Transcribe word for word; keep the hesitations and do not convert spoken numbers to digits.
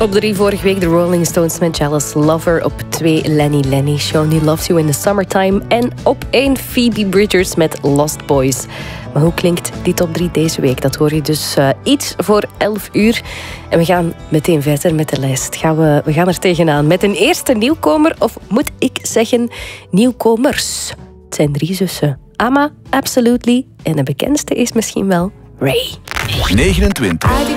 Op drie vorige week de Rolling Stones met Jealous Lover. Op twee Lenny Lenny, Shawnee Loves You in the Summertime. En op één Phoebe Bridgers met Lost Boys. Maar hoe klinkt die top drie deze week? Dat hoor je dus uh, iets voor elf uur. En we gaan meteen verder met de lijst. Gaan we, we gaan er tegenaan met een eerste nieuwkomer. Of moet ik zeggen nieuwkomers? Het zijn drie zussen. Amma, Absolutely. En de bekendste is misschien wel Ray. negenentwintig.